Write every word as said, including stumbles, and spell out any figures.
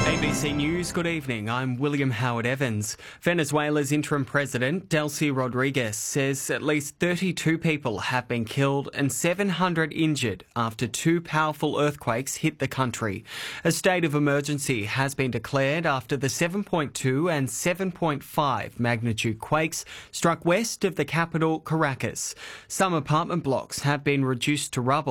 A B C News, good evening. I'm William Howard Evans. Venezuela's interim president, Delcy Rodriguez, says at least thirty-two people have been killed and seven hundred injured after two powerful earthquakes hit the country. A state of emergency has been declared after the seven point two and seven point five magnitude quakes struck west of the capital, Caracas. Some apartment blocks have been reduced to rubble.